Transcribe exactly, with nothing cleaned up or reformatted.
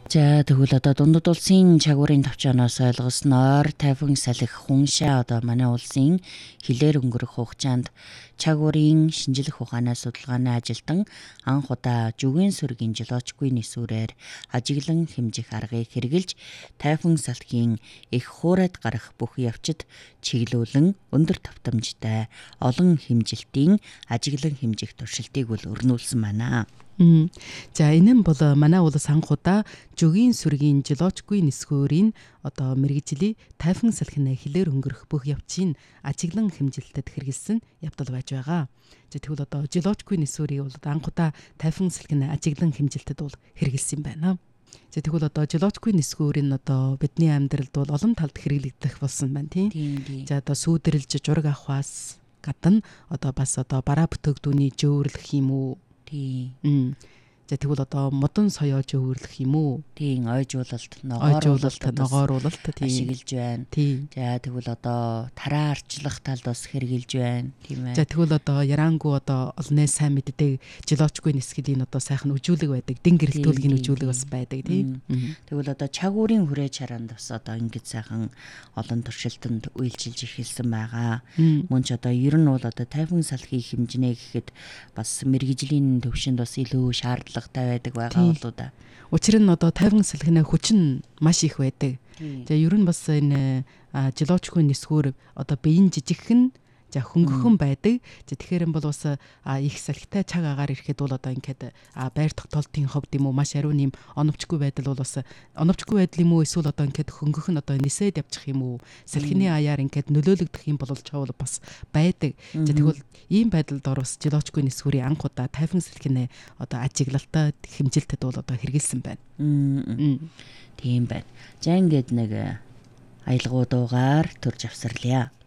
За тэгвэл одоо дундад улсын чагуурын товчооноос ойлгосноор тайфун салхи хуншаа одоо манай улсын хилээр өнгөрөх хугацаанд чагуурын шинжлэх ухааны судалгааны ажилтан анх удаа жүгийн сүргийн жолоочгүй нисүрээр ажиглан хэмжих аргыг хэрэгжилж тайфун салхигийн их хуурайд гарах бүх явцад чиглүүлэн өндөр тавтамжтай олон хэмжилтийн ажиглан хэмжих туршилтыг бол өрнүүлсэн байна. За энэ нь бол манай улс анх удаа жүгийн сүргийн жолоочгүй нисхүүрийн одоо мэргэжлийн тайфун салхины хилээр өнгөрөх бүх явцын ажиглан хэмжилтэд хэрэгэлсэн явдал байж байгаа. За тэгвэл одоо жолоочгүй нисхүүрийг бол анх удаа тайфун салхины ажиглан хэмжилтэд бол хэрэгэлсэн юм байна. За тэгвэл одоо жолоочгүй нисхүүр нь одоо бидний амьдралд бол олон талд хэрэглэгдэх болсон байна тийм. За одоо сүйдрэлж жураг авахаас гадна одоо бас одоо бараа бүтээгдүүний жөөвөрлөх юм уу? Тийм. За тэгвэл одоо модон соёож өвөрлөх юм уу? Тийм, ойжуулалт, ногооруулалт, ногооруулалт тийм ашиглаж байна. Тийм. За тэгвэл одоо тараа арчлах талд бас хэрэгжилж байна. Тийм ээ. За тэгвэл одоо яраангу одоо олноо сайн мэддэг жолоочгүй нисгэлийн одоо сайхан үжүүлэг байдаг. Дэн гэрэлтүүлгийн үжүүлэг бас байдаг тийм. Тэгвэл одоо чагуурын хүрээ чаранд бас одоо ингэж сайхан олон туршилтанд үйлчилж эхэлсэн байгаа. Мөн ч одоо ер нь бол одоо тайфун салхи хэмжнэ гэхэд бас мэргэжлийн төвшөнд бас илүү шаардлага байдаг байгаа болоо да. Учир нь одоо тайван салхины хүч нь маш их байдаг. За ер нь бас энэ жолоочгүй нисхүүр одоо биеийн жижигхэн за хөнгөхөн байдаг. За тэгэхээр энэ бол бас их салхитай цаг агаар ирэхэд бол одоо ингээд байр тогтоолтын ховд юм уу маш ариун юм оновчгүй байдал бол бас оновчгүй байдал юм уу эсвэл одоо ингээд хөнгөх нь одоо нисээд явчих юм уу салхины аяар ингээд нөлөөлөгдөх юм бол чавал бас байдаг. За тэгвэл ийм байдалд орос жолоочгүй нисхүүрийн анх удаа тайфун салхины одоо ажиглалтад хэмжилтэд бол одоо хэрэгэлсэн байна. Тийм байна. За ингээд нэг аялгуудуугаар төрж авсарлаа.